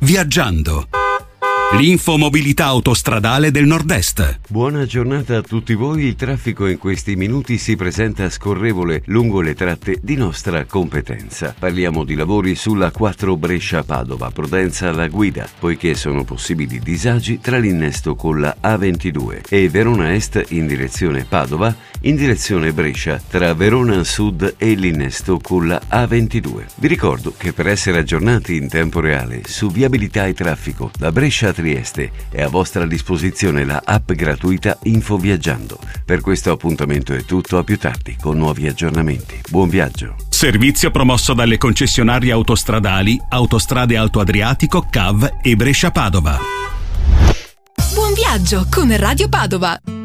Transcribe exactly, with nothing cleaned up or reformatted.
Viaggiando. L'info mobilità autostradale del Nord-Est. Buona giornata a tutti voi. Il traffico in questi minuti si presenta scorrevole lungo le tratte di nostra competenza. Parliamo di lavori sulla quattro Brescia-Padova, prudenza alla guida, poiché sono possibili disagi tra l'innesto con la A ventidue e Verona Est in direzione Padova, in direzione Brescia, tra Verona Sud e l'innesto con la A ventidue. Vi ricordo che per essere aggiornati in tempo reale su viabilità e traffico da Brescia a Trieste è a vostra disposizione la app gratuita Info Viaggiando. Per questo appuntamento è tutto, a più tardi con nuovi aggiornamenti. Buon viaggio. Servizio promosso dalle concessionarie autostradali Autostrade Alto Adriatico, C A V e Brescia Padova. Buon viaggio con Radio Padova.